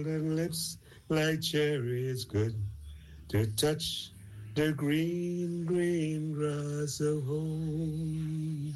and lips like cherries good to touch the green, green grass of home.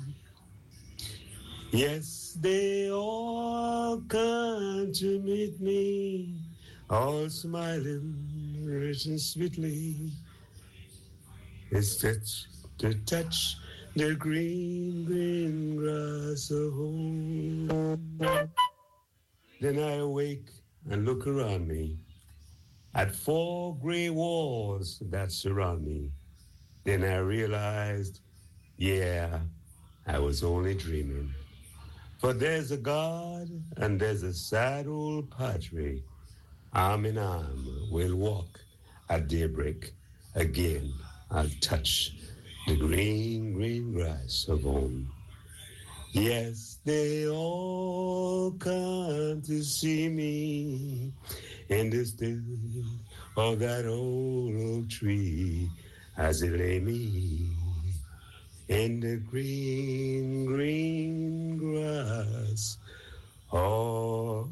Yes, they all come to meet me, all smiling rich and sweetly. It's to touch the green, green grass of home. Then I awake and look around me at four gray walls that surround me. Then I realized, yeah, I was only dreaming. For there's a God and there's a sad old padre. Arm in arm, we'll walk at daybreak. Again, I'll touch the green, green grass of home. Yes, they all come to see me in the still of that old oak tree as they lay me in the green, green grass of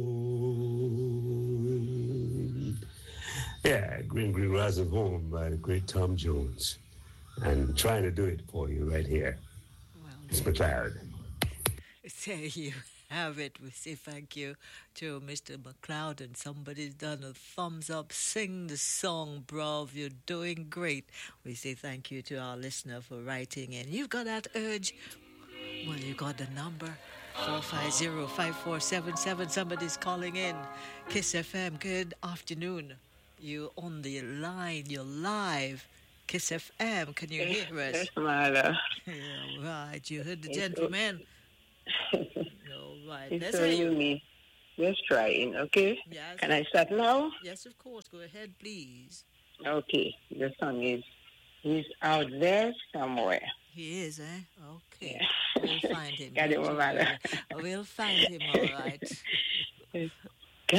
home. Yeah, Green, Green Grass of Home by the great Tom Jones. And trying to do it for you right here. Well, It's McLeod. there you have it. We say thank you to Mr. McLeod, and somebody's done a thumbs up. Sing the song, bruv. You're doing great. We say thank you to our listener for writing in. You've got that urge. Well, you got the number 450-5477. Somebody's calling in. Kiss FM, good afternoon. You on the line, you're live. Kiss FM, can you hear us? Yes, Marla. Yeah, right. You heard the gentleman. All right. It's Let's so hear you. me. Just trying, okay? Yes. Can I start now? Yes, of course. Go ahead, please. Okay. The song is He's Out There Somewhere. He is, eh? Okay. Yeah. We'll find him. Got it, Marla. We'll find him, all right.